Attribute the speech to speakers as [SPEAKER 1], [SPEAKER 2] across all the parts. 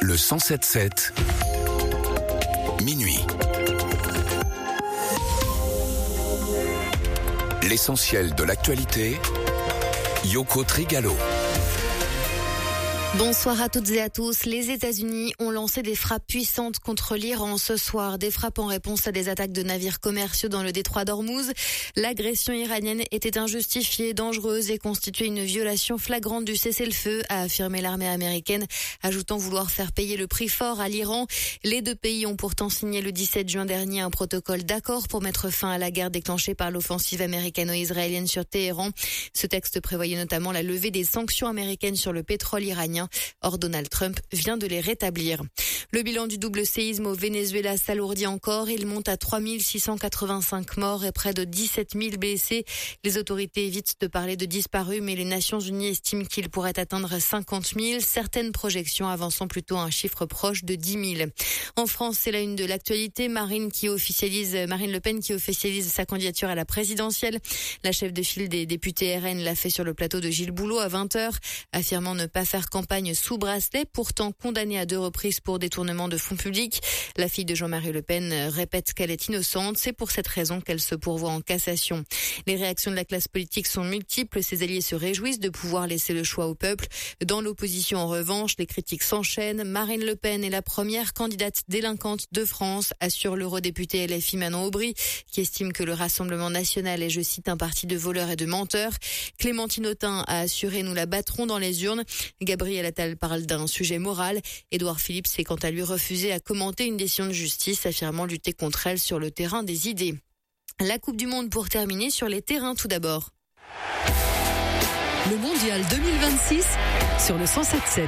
[SPEAKER 1] Le 107.7, minuit. L'essentiel de l'actualité, Yoko Trigalo.
[SPEAKER 2] Bonsoir à toutes et à tous. Les États-Unis ont lancé des frappes puissantes contre l'Iran ce soir. Des frappes en réponse à des attaques de navires commerciaux dans le détroit d'Ormuz. L'agression iranienne était injustifiée, dangereuse et constituait une violation flagrante du cessez-le-feu, a affirmé l'armée américaine, ajoutant vouloir faire payer le prix fort à l'Iran. Les deux pays ont pourtant signé le 17 juin dernier un protocole d'accord pour mettre fin à la guerre déclenchée par l'offensive américano-israélienne sur Téhéran. Ce texte prévoyait notamment la levée des sanctions américaines sur le pétrole iranien. Or, Donald Trump vient de les rétablir. Le bilan du double séisme au Venezuela s'alourdit encore. Il monte à 3685 morts et près de 17 000 blessés. Les autorités évitent de parler de disparus, mais les Nations Unies estiment qu'il pourrait atteindre 50 000. Certaines projections avançant plutôt un chiffre proche de 10 000. En France, c'est la une de l'actualité. Marine Le Pen qui officialise sa candidature à la présidentielle. La chef de file des députés RN l'a fait sur le plateau de Gilles Boulot à 20h, affirmant ne pas faire campagne sous bracelet, pourtant condamnée à 2 reprises pour détournement de fonds publics. La fille de Jean-Marie Le Pen répète qu'elle est innocente. C'est pour cette raison qu'elle se pourvoit en cassation. Les réactions de la classe politique sont multiples. Ses alliés se réjouissent de pouvoir laisser le choix au peuple. Dans l'opposition, en revanche, les critiques s'enchaînent. Marine Le Pen est la première candidate délinquante de France, assure l'eurodéputé LFI Manon Aubry, qui estime que le Rassemblement national est, je cite, un parti de voleurs et de menteurs. Clémentine Autain a assuré « Nous la battrons dans les urnes ». Gabriel Attal parle d'un sujet moral. Édouard Philippe s'est quant à lui refusé à commenter une décision de justice, affirmant lutter contre elle sur le terrain des idées. La Coupe du Monde pour terminer sur les terrains tout d'abord.
[SPEAKER 3] Le Mondial 2026 sur le 107.7.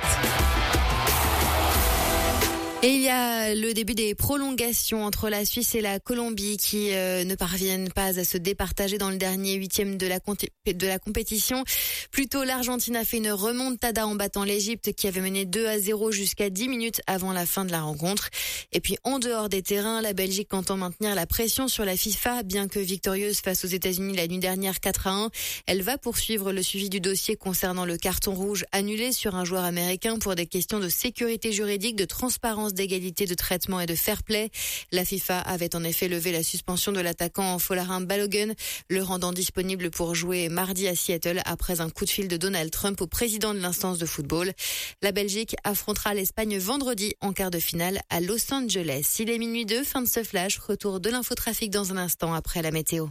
[SPEAKER 2] Et il y a le début des prolongations entre la Suisse et la Colombie qui ne parviennent pas à se départager dans le dernier 8e de la compétition. Plutôt, l'Argentine a fait une remontada en battant l'Égypte qui avait mené 2-0 jusqu'à 10 minutes avant la fin de la rencontre. Et puis, en dehors des terrains, la Belgique entend maintenir la pression sur la FIFA. Bien que victorieuse face aux États-Unis la nuit dernière 4-1, elle va poursuivre le suivi du dossier concernant le carton rouge annulé sur un joueur américain pour des questions de sécurité juridique, de transparence, d'égalité de traitement et de fair play. La FIFA avait en effet levé la suspension de l'attaquant Folarin Balogun, le rendant disponible pour jouer mardi à Seattle après un coup de fil de Donald Trump au président de l'instance de football. La Belgique affrontera l'Espagne vendredi en quart de finale à Los Angeles. Il est minuit 2, fin de ce flash. Retour de l'infotrafic dans un instant après la météo.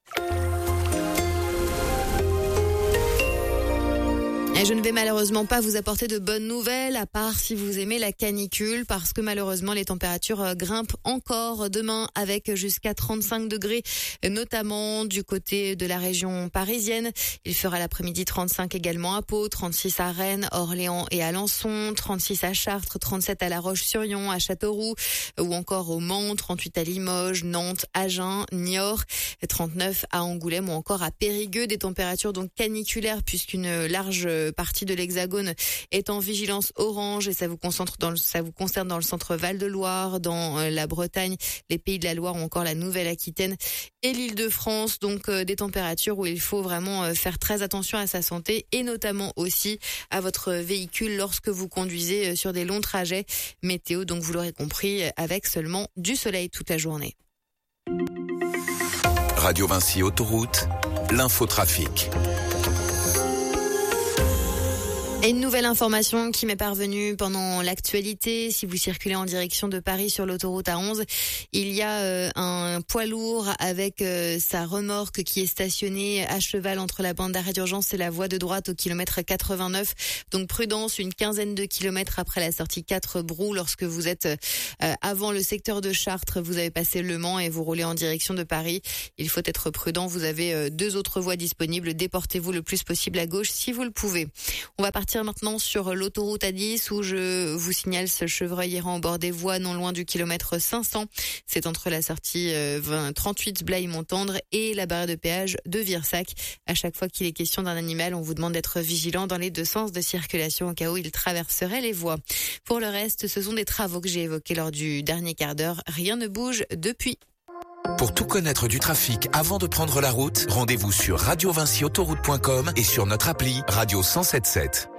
[SPEAKER 2] Et je ne vais malheureusement pas vous apporter de bonnes nouvelles, à part si vous aimez la canicule, parce que malheureusement les températures grimpent encore demain avec jusqu'à 35 degrés, notamment du côté de la région parisienne. Il fera l'après-midi 35 également à Pau, 36 à Rennes, Orléans et Alençon, 36 à Chartres, 37 à La Roche-sur-Yon, à Châteauroux ou encore au Mans, 38 à Limoges, Nantes, Agen, Niort, 39 à Angoulême ou encore à Périgueux. Des températures donc caniculaires puisqu'une large partie de l'Hexagone est en vigilance orange et ça vous concerne dans le centre Val-de-Loire, dans la Bretagne, les Pays de la Loire ou encore la Nouvelle-Aquitaine et l'Île-de-France. Donc des températures où il faut vraiment faire très attention à sa santé et notamment aussi à votre véhicule lorsque vous conduisez sur des longs trajets. Météo, donc vous l'aurez compris, avec seulement du soleil toute la journée.
[SPEAKER 1] Radio Vinci Autoroute, l'infotrafic.
[SPEAKER 2] Et une nouvelle information qui m'est parvenue pendant l'actualité. Si vous circulez en direction de Paris sur l'autoroute A11, il y a un poids lourd avec sa remorque qui est stationnée à cheval entre la bande d'arrêt d'urgence et la voie de droite au kilomètre 89. Donc prudence, une quinzaine de kilomètres après la sortie 4 Brou, lorsque vous êtes avant le secteur de Chartres, vous avez passé Le Mans et vous roulez en direction de Paris. Il faut être prudent, vous avez 2 autres voies disponibles. Déportez-vous le plus possible à gauche si vous le pouvez. On va partir maintenant sur l'autoroute A10 où je vous signale ce chevreuil errant au bord des voies non loin du kilomètre 500. C'est entre la sortie 38 Blaye-Montendre et la barrière de péage de Virsac. À chaque fois qu'il est question d'un animal, on vous demande d'être vigilant dans les 2 sens de circulation au cas où il traverserait les voies. Pour le reste, ce sont des travaux que j'ai évoqués lors du dernier quart d'heure. Rien ne bouge depuis.
[SPEAKER 1] Pour tout connaître du trafic avant de prendre la route, rendez-vous sur radiovinciautoroute.com et sur notre appli Radio 107.7.